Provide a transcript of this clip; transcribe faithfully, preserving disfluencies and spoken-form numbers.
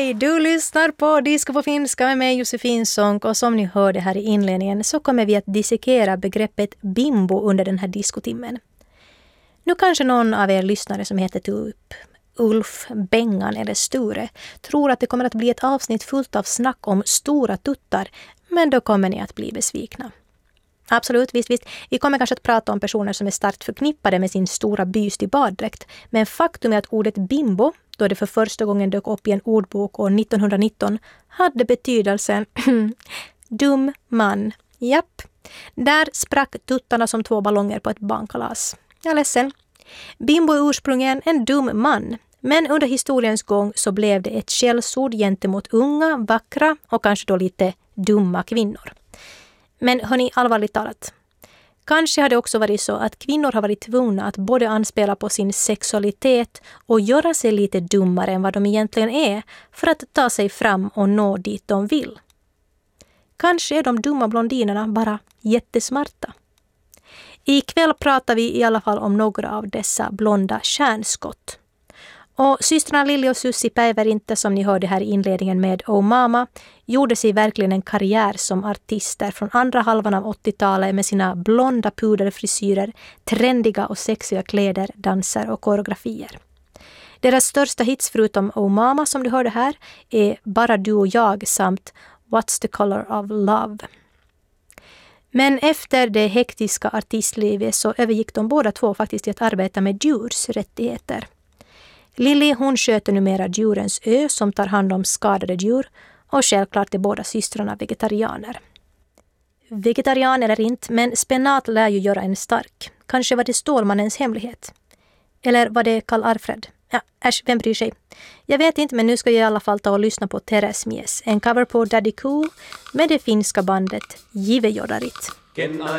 Hej, du lyssnar på Disco på finska med mig Josefin Sonck, och som ni hörde här i inledningen så kommer vi att dissekera begreppet bimbo under den här diskotimmen. Nu kanske någon av er lyssnare som heter typ Ulf, Bengan eller Sture tror att det kommer att bli ett avsnitt fullt av snack om stora tuttar, men då kommer ni att bli besvikna. Absolut, visst, visst. Vi kommer kanske att prata om personer som är starkt förknippade med sin stora byst i baddräkt, men faktum är att ordet bimbo, då det för första gången dök upp i en ordbok år nittonhundranitton, hade betydelsen dum man. Japp, där sprack tuttarna som två ballonger på ett barnkalas. Jag är ledsen. Bimbo är ursprungligen en dum man, men under historiens gång så blev det ett skällsord gentemot unga, vackra och kanske då lite dumma kvinnor. Men hörni, allvarligt talat. Kanske har det också varit så att kvinnor har varit tvungna att både anspela på sin sexualitet och göra sig lite dummare än vad de egentligen är för att ta sig fram och nå dit de vill. Kanske är de dumma blondinerna bara jättesmarta. Ikväll pratar vi i alla fall om några av dessa blonda kärnskott. Och systrarna Lili och Sussi Päiverinta, som ni hörde här i inledningen med Oh Mama, gjorde sig verkligen en karriär som artister från andra halvan av åttiotalet med sina blonda puderfrisyrer, trendiga och sexiga kläder, danser och koreografier. Deras största hits förutom Oh Mama, som du hörde här, är Bara du och jag samt What's the color of love. Men efter det hektiska artistlivet så övergick de båda två faktiskt till att arbeta med djurs rättigheter. Lili, hon sköter numera djurens ö som tar hand om skadade djur, och självklart är båda systrarna vegetarianer. Vegetarian eller inte, men spenat lär ju göra en stark. Kanske var det Stålmannens hemlighet. Eller var det Karl Alfred? Ja, äsch, vem bryr sig? Jag vet inte, men nu ska jag i alla fall ta och lyssna på Teres Mies, en cover på Daddy Cool med det finska bandet Givejodarit.